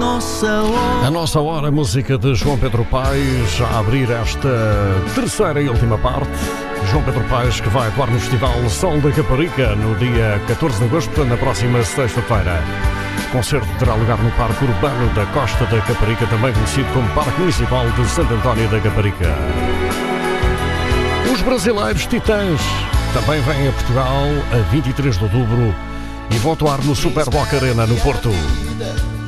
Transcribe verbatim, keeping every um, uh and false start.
nossa hora. A nossa hora, música de João Pedro Paes, a abrir esta terceira e última parte. João Pedro Paes, que vai atuar no Festival Sol da Caparica no dia catorze de agosto, na próxima sexta-feira. O concerto terá lugar no Parque Urbano da Costa da Caparica, também conhecido como Parque Municipal de Santo António da Caparica. Os brasileiros Titãs também vêm a Portugal a vinte e três de outubro e vão atuar no Super Boca Arena, no Porto.